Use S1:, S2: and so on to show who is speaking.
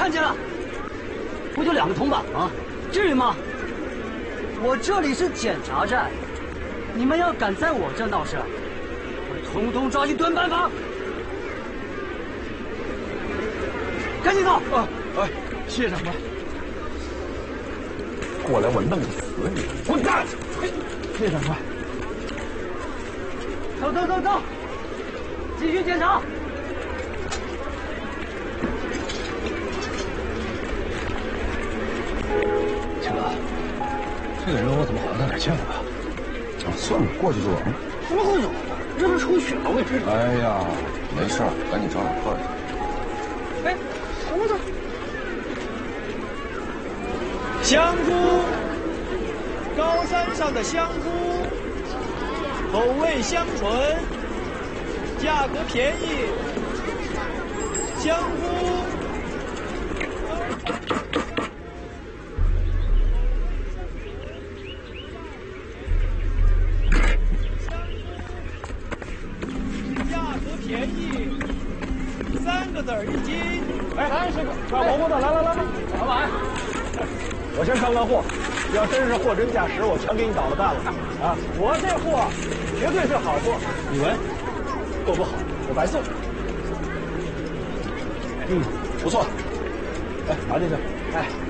S1: 看见了，不就2个铜板吗？至于吗？我这里是检查站，你们要敢在我这闹事，我统统抓去蹲班房。赶紧走！
S2: 啊，哎，谢长官。过来，我弄死你！滚蛋！谢长官。
S1: 走走走走，继续检查。
S2: 青哥，这个人我怎么好像在哪儿见过呀？啊，算了，过去就完了。
S1: 什么会有？这不是出血了，我给治。
S2: 哎呀，没事儿，赶紧找找客人。
S1: 哎，等等。
S3: 香菇，高山上的香菇，口味香醇，价格便宜。香菇。便宜，3个子1斤。
S4: 哎，30个，卖蘑菇的，来，老板，我先上货，要真是货真价实，我全给你倒了蛋了啊！我这货绝对是好货，你闻，货不好我白送。不错，哎，拿进去，哎。